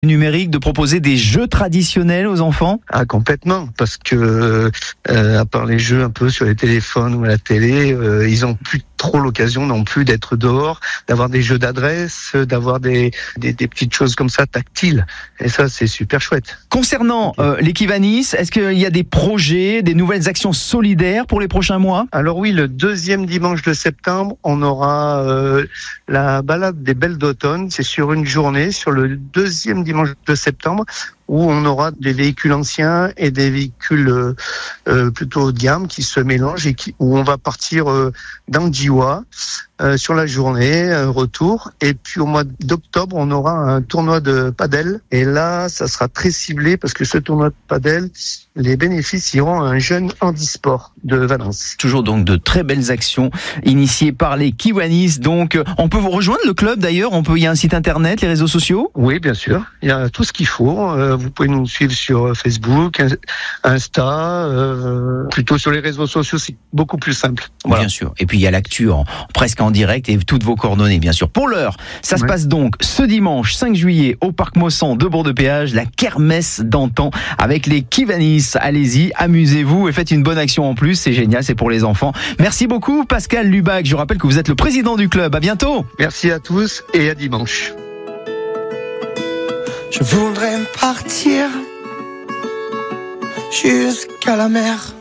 numérique, de proposer des jeux traditionnels aux enfants? Ah, complètement, parce que à part les jeux un peu sur les téléphones ou à la télé, ils ont plus trop l'occasion non plus d'être dehors, d'avoir des jeux d'adresse, d'avoir des petites choses comme ça tactiles. Et ça, c'est super chouette. Concernant les Kiwanis, est-ce qu'il y a des projets, des nouvelles actions solidaires pour les prochains mois? Alors oui, le 2e dimanche de septembre, on aura la balade des belles d'automne. C'est sur une journée, sur le 2e dimanche de septembre, où on aura des véhicules anciens et des véhicules plutôt haut de gamme qui se mélangent et où on va partir dans Djiwa sur la journée, retour. Et puis au mois d'octobre, on aura un tournoi de padel. Et là, ça sera très ciblé parce que ce tournoi de padel, les bénéfices iront à un jeune handisport de Valence. Toujours donc de très belles actions initiées par les Kiwanis. Donc, on peut vous rejoindre le club d'ailleurs. Il y a un site internet, les réseaux sociaux. Oui, bien sûr. Il y a tout ce qu'il faut. Vous pouvez nous suivre sur Facebook, Insta, plutôt sur les réseaux sociaux, c'est beaucoup plus simple. Voilà. Bien sûr. Et puis il y a l'actu presque en direct et toutes vos coordonnées, bien sûr. Pour l'heure, ça se passe donc ce dimanche 5 juillet au Parc Maussan de Bourg-de-Péage, la kermesse d'antan avec les Kiwanis. Allez-y, amusez-vous et faites une bonne action en plus. C'est génial, c'est pour les enfants. Merci beaucoup, Pascal Lubac. Je rappelle que vous êtes le président du club. À bientôt. Merci à tous et à dimanche. Je voudrais partir jusqu'à la mer.